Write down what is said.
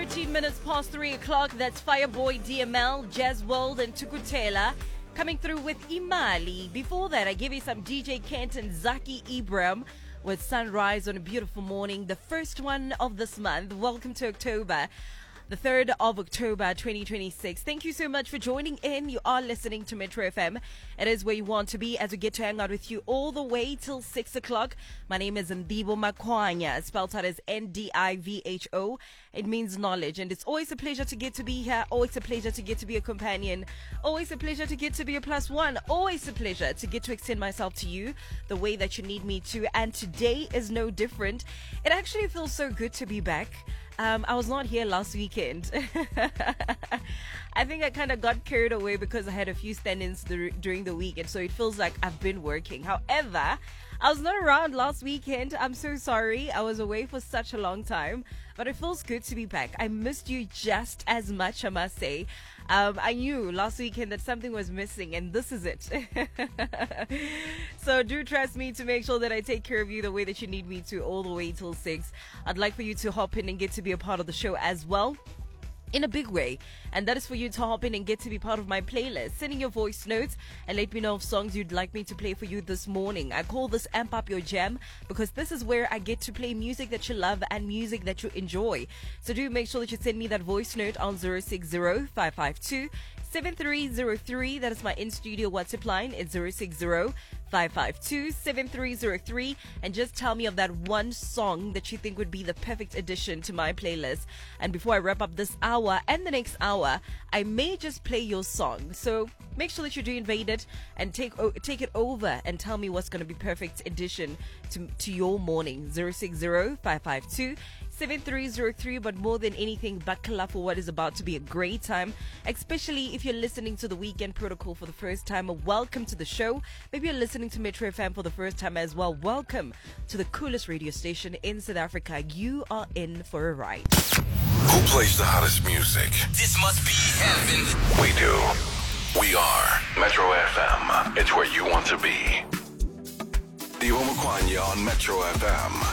13 minutes past 3 o'clock. That's Fireboy DML, Jazz World, and Tukutela coming through with Imali. Before that, I gave you some DJ Kent and Zaki Ibrahim with Sunrise on a Beautiful Morning, the first one of this month. Welcome to October. The 3rd of October 2026. Thank you so much for joining in. You are listening to Metro FM. It is where you want to be as we get to hang out with you all the way till 6 o'clock. My name is Ndibo Makwanya, spelled out as Ndivho. It means knowledge, and it's always a pleasure to get to be here. Always a pleasure to get to be a companion. Always a pleasure to get to be a plus one. Always a pleasure to get to extend myself to you the way that you need me to. And today is no different. It actually feels so good to be back. I was not here last weekend. I think I kind of got carried away because I had a few stand-ins during the week, and so it feels like I've been working. However, I was not around last weekend. I'm so sorry. I was away for such a long time, but it feels good to be back. I missed you just as much, I must say. I knew last weekend that something was missing, and this is it. So do trust me to make sure that I take care of you the way that you need me to all the way till 6. I'd like for you to hop in and get to be a part of the show as well, in a big way, and that is for you to hop in and get to be part of my playlist. Send in your voice notes and let me know of songs you'd like me to play for you this morning. I call this Amp Up Your Jam because this is where I get to play music that you love and music that you enjoy. So do make sure that you send me that voice note on 060-552-7303. That is my in-studio WhatsApp line. It's 060-552-7303, and just tell me of that one song that you think would be the perfect addition to my playlist. And before I wrap up this hour and the next hour, I may just play your song. So make sure that you do invade it and take it over and tell me what's going to be perfect addition to your morning. 060-552-7303. But more than anything, buckle up for what is about to be a great time, especially if you're listening to the Weekend Protocol for the first time. Welcome to the show. Maybe you're listening to Metro FM for the first time as well. Welcome to the coolest radio station in South Africa. You are in for a ride. Who plays the hottest music? This must be heaven. We do. We are Metro FM. It's where you want to be. Ndibo Makwanya on Metro FM.